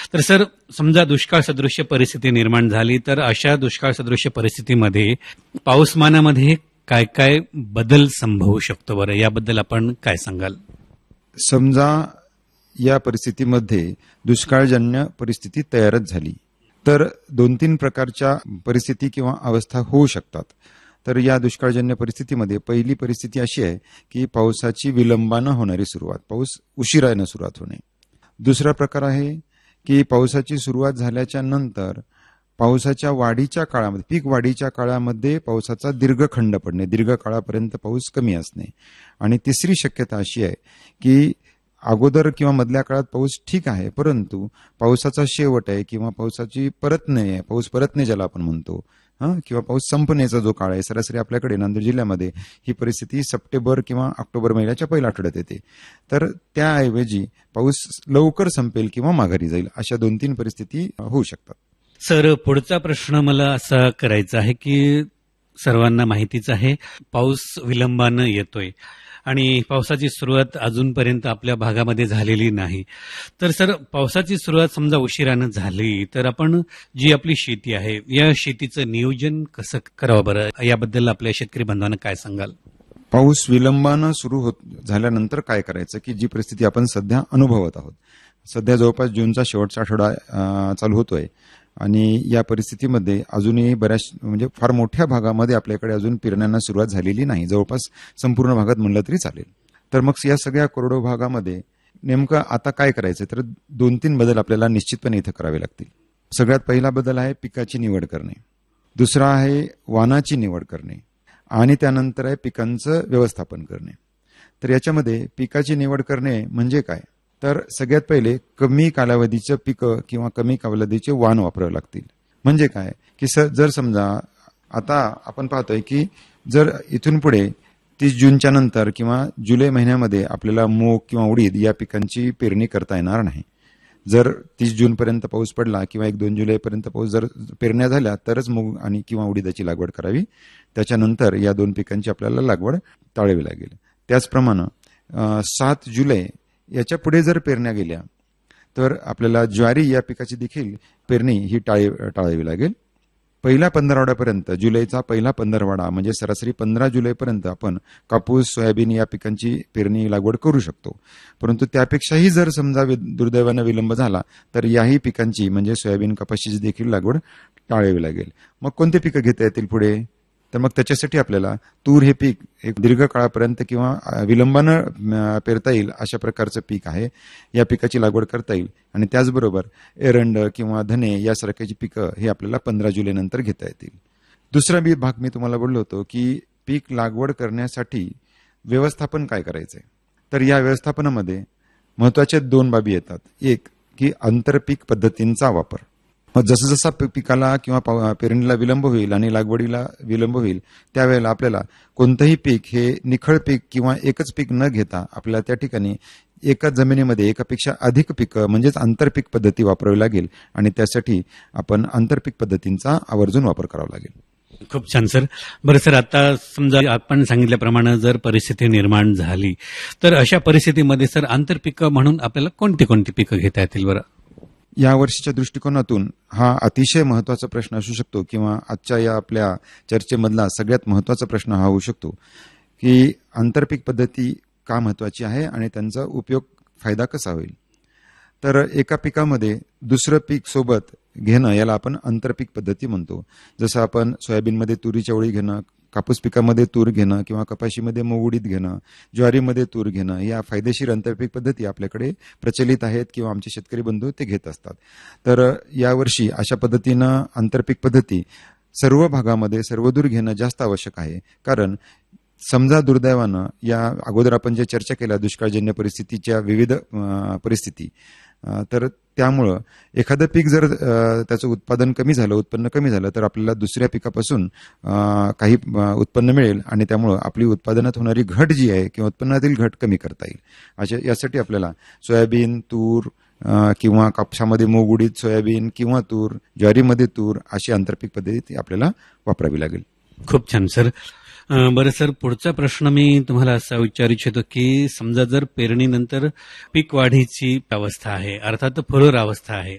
तर सर, समजा दुष्काळ सदृश्य परिस्थिती निर्माण झाली, तर अशा दुष्काळ सदृश्य परिस्थितीमध्ये पाऊसमानामध्ये काय काय बदल संभवू शकतो बरं, याबद्दल आपण काय सांगाल? समजा या परिस्थितीमध्ये दुष्काळजन्य परिस्थिती तयारच झाली, तर 2-3 प्रकारच्या परिस्थिती किंवा अवस्था होऊ शकतात. तर या दुष्काळजन्य परिस्थितीमध्ये पहिली परिस्थिती अशी आहे की पावसाची विलंबानं होणारी सुरुवात, पाऊस उशिरानं सुरुवात होणे. दुसरा प्रकार आहे की पावसाची सुरुवात झाल्याच्या नंतर पावसाच्या वाढीच्या काळामध्ये, पीक वाढीच्या काळामध्ये पावसाचा दीर्घ खंड पडणे, दीर्घ काळापर्यंत पाऊस कमी असणे. आणि तिसरी शक्यता अशी आहे की अगोदर किंवा मधल्या काळात पाऊस ठीक आहे, परंतु पावसाचा शेवट आहे किंवा पावसाची परतणे आहे, पाऊस परतणे ज्याला आपण म्हणतो, किंवा पाऊस संपण्याचा जो काळ आहे, सरासरी आपल्याकडे नांदेड जिल्ह्यामध्ये ही परिस्थिती सप्टेंबर किंवा ऑक्टोबर महिन्याच्या पहिल्या आठवड्यात येते. तर त्याऐवजी पाऊस लवकर संपेल किंवा माघारी जाईल, अशा 2-3 परिस्थिती होऊ शकतात. सर, पुढचा प्रश्न मला असा करायचा आहे की सर्वांना माहितीच आहे, पाऊस विलंबानं येतोय आणि पावसाची सुरुवात अजूनपर्यंत आपल्या भागामध्ये झालेली नाही. तर सर, पावसाची सुरुवात समजा उशिरानं झाली, तर आपण जी आपली शेती आहे, या शेतीचं नियोजन कसं करावं बरं, याबद्दल आपल्या शेतकरी बांधवांना काय सांगाल? पाऊस विलंबानं सुरू झाल्यानंतर काय करायचं, की जी परिस्थिती आपण सध्या अनुभवत आहोत, सध्या जवळपास जूनचा शेवटचा आठवडा चालू होतोय आणि या परिस्थितीमध्ये अजूनही बऱ्याच म्हणजे फार मोठ्या भागामध्ये आपल्याकडे अजून पेरण्यांना सुरुवात झालेली नाही, जवळपास संपूर्ण भागात म्हणलं तरी चालेल. तर मग या सगळ्या कोरडो भागामध्ये नेमकं आता काय करायचं, तर 2-3 बदल आपल्याला निश्चितपणे इथं करावे लागतील. सगळ्यात पहिला बदल आहे पिकाची निवड करणे, दुसरा आहे वाणाची निवड करणे आणि त्यानंतर आहे पिकांचं व्यवस्थापन करणे. तर याच्यामध्ये पिकाची निवड करणे म्हणजे काय, तर सगळ्यात पहिले कमी कालावधीचं पिकं किंवा कमी कालावधीचे वाण वापरावे लागतील. म्हणजे काय की जर समजा आता आपण पाहतोय की जर इथून पुढे 30 जूनच्या नंतर किंवा जुलै महिन्यामध्ये आपल्याला मूग किंवा उडीद या पिकांची पेरणी करता येणार नाही. जर 30 जूनपर्यंत पाऊस पडला किंवा 1-2 जुलैपर्यंत पाऊस जर पेरण्या झाल्या तरच मूग आणि किंवा उडीदाची लागवड करावी. त्याच्यानंतर या 2 पिकांची आपल्याला लागवड टाळावी लागेल. त्याचप्रमाणे 7 जुलै याच्या पुढे जर पेरण्या गेल्या तर आपल्याला ज्वारी या पिकाची देखील पेरणी ही टाळावी लागेल. पहिल्या 15 जुलैचा पहिला 15 म्हणजे सरासरी 15 जुलैपर्यंत आपण कापूस, सोयाबीन या पिकांची पेरणी लागवड करू शकतो. परंतु त्यापेक्षाही जर समजा दुर्दैवानं विलंब झाला तर याही पिकांची म्हणजे सोयाबीन, कपाशीची देखील लागवड टाळावी लागेल. मग कोणते पिकं घेता येतील पुढे, तर मग त्याच्यासाठी आपल्याला तूर हे पीक एक दीर्घ काळापर्यंत किंवा विलंबानं पेरता येईल अशा प्रकारचं पीक आहे, या पिकाची लागवड करता येईल. आणि त्याचबरोबर एरंड किंवा धने यासारख्याची पिकं हे आपल्याला 15 जुलै नंतर घेता येतील. दुसरा भाग मी तुम्हाला बोललो होतो की पीक लागवड करण्यासाठी व्यवस्थापन काय करायचंय, तर या व्यवस्थापनामध्ये महत्वाच्या 2 बाबी येतात. एक की आंतरपीक पद्धतींचा वापर, मग जसं जसा पिकाला किंवा पेरणीला विलंब होईल आणि लागवडीला विलंब होईल त्यावेळेला आपल्याला कोणतंही पीक हे निखळ पीक किंवा एकच पीक न घेता आपल्याला त्या ठिकाणी एकाच जमिनीमध्ये एकापेक्षा अधिक पिकं म्हणजेच आंतरपीक पद्धती वापरावी लागेल आणि त्यासाठी आपण आंतरपीक पद्धतींचा आवर्जून वापर करावा लागेल. खूप छान सर. बरं सर, आता समजा आपण सांगितल्याप्रमाणे जर परिस्थिती निर्माण झाली तर अशा परिस्थितीमध्ये सर आंतरपिकं म्हणून आपल्याला कोणती कोणती पिकं घेता येतील बरं? या वर्षीच्या दृष्टिकोनातून हा अतिशय महत्वाचा प्रश्न असू शकतो किंवा आजच्या या आपल्या चर्चेमधला सगळ्यात महत्वाचा प्रश्न हा होऊ शकतो की आंतरपीक पद्धती का महत्वाची आहे आणि त्यांचा उपयोग फायदा कसा होईल. तर एका पिकामध्ये दुसरं पीक सोबत घेणं याला आपण आंतरपीक पद्धती म्हणतो. जसं आपण सोयाबीनमध्ये तुरीच्या ओळी घेणं, कापूस पिकामध्ये तूर घेणं किंवा कपाशीमध्ये मूग उडीद घेणं, ज्वारीमध्ये तूर घेणं, या फायदेशीर आंतरपीक पद्धती आपल्याकडे प्रचलित आहेत किंवा आमचे शेतकरी बंधू ते घेत असतात. तर यावर्षी अशा पद्धतीनं आंतरपीक पद्धती सर्व भागामध्ये सर्वदूर घेणं जास्त आवश्यक आहे. कारण समजा दुर्दैवानं या अगोदर आपण जे चर्चा केल्या दुष्काळजन्य परिस्थितीच्या विविध परिस्थिती, तर त्यामुळं एखादं पीक जर त्याचं उत्पादन कमी झालं, उत्पन्न कमी झालं तर आपल्याला दुसऱ्या पिकापासून काही उत्पन्न मिळेल आणि त्यामुळं आपली उत्पादनात होणारी घट जी आहे किंवा उत्पन्नातील घट कमी करता येईल. अशा यासाठी आपल्याला सोयाबीन, तूर किंवा कापसामध्ये मूग उडीद, सोयाबीन किंवा तूर, ज्वारीमध्ये तूर अशी आंतरपीक पद्धती आपल्याला वापरावी लागेल. खूप छान सर. बरं सर, पुढचा प्रश्न मी तुम्हाला असा विचारू इच्छितो की समजा जर पेरणीनंतर पीक वाढीची अवस्था आहे, अर्थात फुलोर अवस्था आहे,